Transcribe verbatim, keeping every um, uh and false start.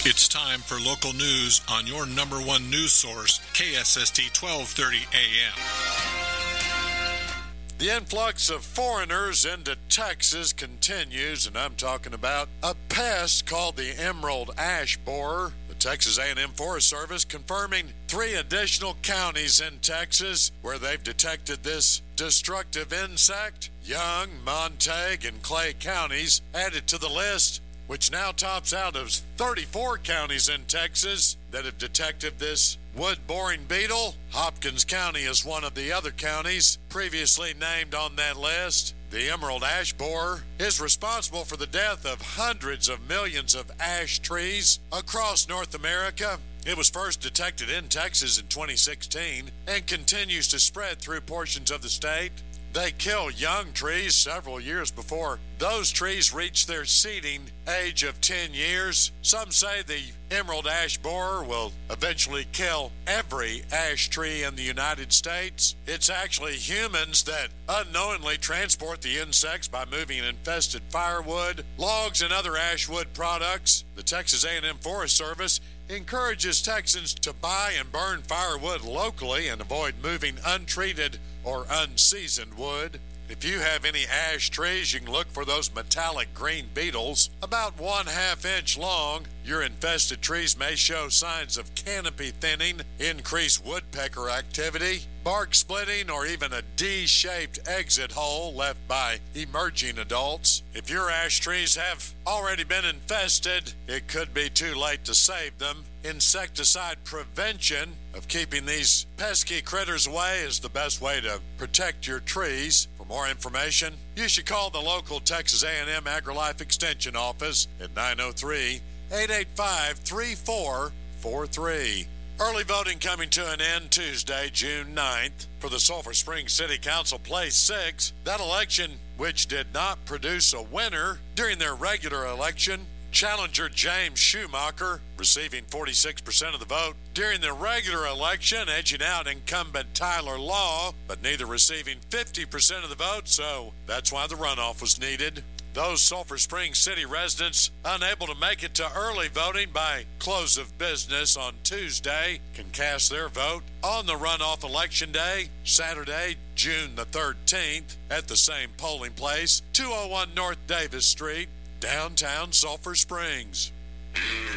It's time for local news on your number one news source, K S S T twelve thirty A M. The influx of foreigners into Texas continues, and I'm talking about a pest called the emerald ash borer. The Texas A and M Forest Service confirming three additional counties in Texas where they've detected this destructive insect. Young, Montague, and Clay counties added to the list, which now tops out of thirty-four counties in Texas that have detected this wood-boring beetle. Hopkins County is one of the other counties previously named on that list. The emerald ash borer is responsible for the death of hundreds of millions of ash trees across North America. It was first detected in Texas in twenty sixteen and continues to spread through portions of the state. They kill young trees several years before those trees reach their seeding age of ten years. Some say the emerald ash borer will eventually kill every ash tree in the United States. It's actually humans that unknowingly transport the insects by moving infested firewood, logs, and other ash wood products. The Texas A and M Forest Service encourages Texans to buy and burn firewood locally and avoid moving untreated or unseasoned wood. If you have any ash trees, you can look for those metallic green beetles about one half inch long. Your infested trees may show signs of canopy thinning, increased woodpecker activity, bark splitting, or even a D-shaped exit hole left by emerging adults. If your ash trees have already been infested, it could be too late to save them. Insecticide prevention of keeping these pesky critters away is the best way to protect your trees. For more information, you should call the local Texas A and M AgriLife Extension office at nine oh three, eight eight five, three four four three. Early voting coming to an end Tuesday, June ninth, for the Sulphur Springs City Council Place six. That election, which did not produce a winner during their regular election, challenger James Schumacher receiving forty-six percent of the vote during the regular election, edging out incumbent Tyler Law, but neither receiving fifty percent of the vote, so that's why the runoff was needed. Those Sulphur Springs City residents unable to make it to early voting by close of business on Tuesday can cast their vote on the runoff election day, Saturday, June the thirteenth, at the same polling place, two oh one North Davis Street, downtown Sulphur Springs.